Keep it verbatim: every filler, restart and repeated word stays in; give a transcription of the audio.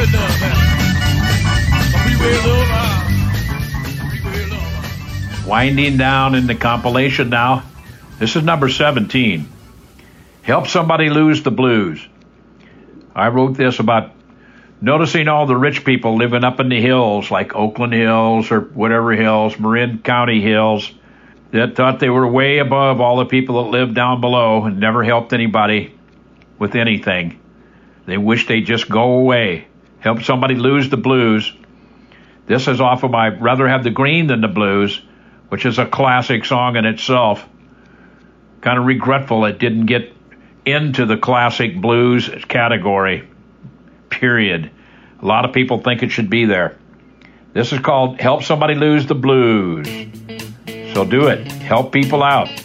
good love, man. Some people here love, uh, some people here love. Uh. Winding down in the compilation now. This is number seventeen. Help Somebody Lose the Blues. I wrote this about noticing all the rich people living up in the hills, like Oakland Hills or whatever hills, Marin County Hills, that thought they were way above all the people that lived down below and never helped anybody with anything. They wish they'd just go away. Help Somebody Lose the Blues. This is off of my Rather Have the Green Than the Blues, which is a classic song in itself. Kind of regretful it didn't get into the classic blues category, period. A lot of people think it should be there. This is called Help Somebody Lose the Blues. So do it. Help people out.